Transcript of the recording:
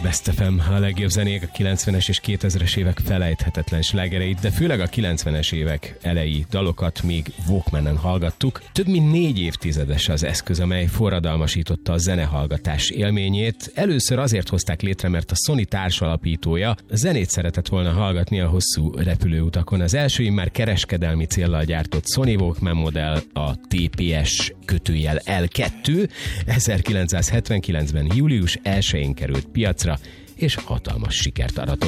Best FM, a legjobb zenék, a 90-es és 2000-es évek felejthetetlen slágereit, de főleg a 90-es évek elejé dalokat még Walkmanen hallgattuk. Több mint 4 évtizedes az eszköz, amely forradalmasította a zenehallgatás élményét. Először azért hozták létre, mert a Sony társalapítója zenét szeretett volna hallgatni a hosszú repülőutakon. Az első immár kereskedelmi céllal gyártott Sony Walkman modell, a TPS-L2 1979-ben július 1-én került piacra, és hatalmas sikert aratott.